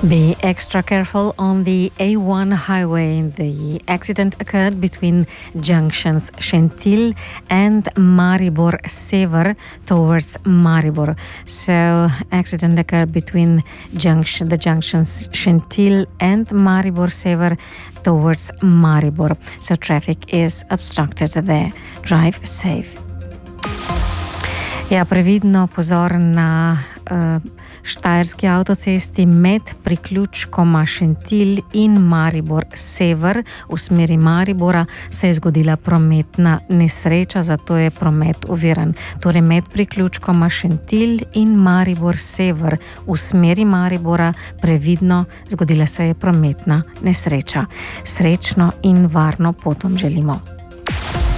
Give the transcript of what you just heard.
Be extra careful on the A1 highway. The accident occurred between junctions Šentilj and Maribor Sever towards Maribor. So, accident occurred between the junctions Šentilj and Maribor Sever towards Maribor. So, traffic is obstructed there. Drive safe. Ja, previdno pozor na Štajerski avtocesti med priključkoma Šentilj in Maribor Sever v smeri Maribora se je zgodila prometna nesreča, zato je promet oviran. Torej med priključkoma Šentilj in Maribor Sever v smeri Maribora previdno zgodila se je prometna nesreča. Srečno in varno pot vam želimo.